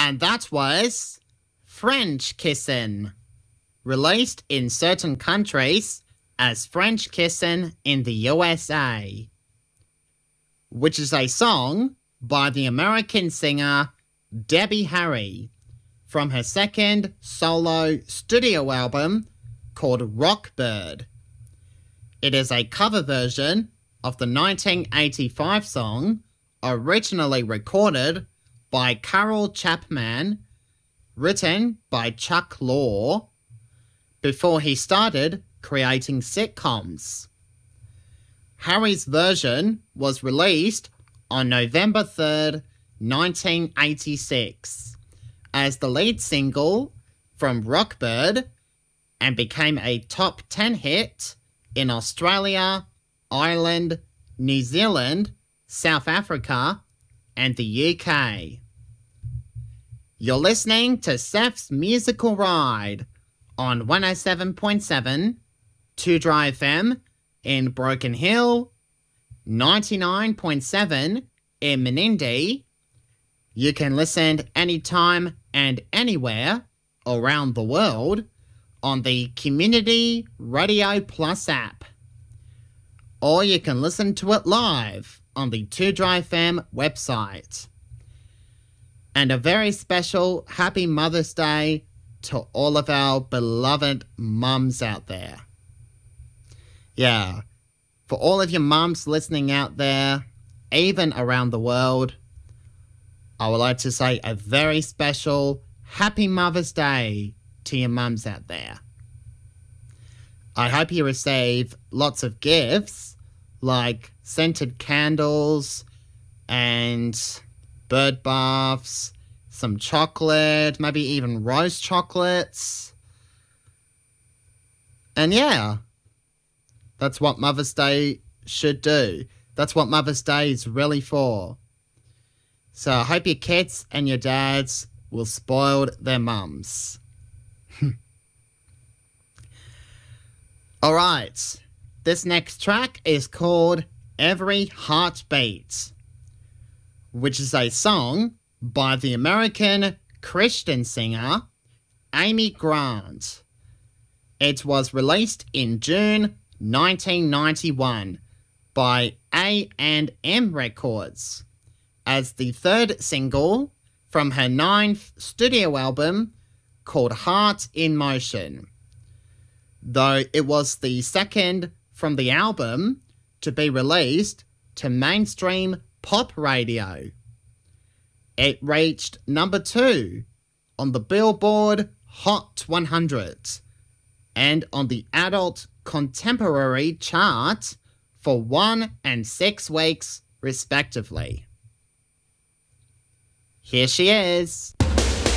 And that was French Kissin', released in certain countries as French Kissin' in the USA, which is a song by the American singer Debbie Harry from her second solo studio album called Rockbird. It is a cover version of the 1985 song originally recorded by Carol Chapman, written by Chuck Lorre, before he started creating sitcoms. Harry's version was released on November 3rd, 1986, as the lead single from Rockbird and became a top 10 hit in Australia, Ireland, New Zealand, South Africa, and the UK. You're listening to Seth's Musical Ride on 107.7 2 Dry FM in Broken Hill, 99.7 in Menindee. You can listen anytime and anywhere around the world on the Community Radio Plus app. Or you can listen to it live on the 2 Dry FM website. And a very special Happy Mother's Day to all of our beloved mums out there. Yeah, for all of your mums listening out there, even around the world, I would like to say a very special Happy Mother's Day to your mums out there. I hope you receive lots of gifts like scented candles and bird baths, some chocolate, maybe even rose chocolates. And yeah, that's what Mother's Day should do. That's what Mother's Day is really for. So I hope your kids and your dads will spoil their mums. Alright, this next track is called Every Heartbeat, which is a song by the American Christian singer Amy Grant. It was released in June 1991 by A&M Records as the third single from her 9th studio album called Heart in Motion, though it was the second from the album to be released to mainstream pop radio. It reached number 2 on the Billboard Hot 100 and on the Adult Contemporary chart for 1 and 6 weeks, respectively. Here she is.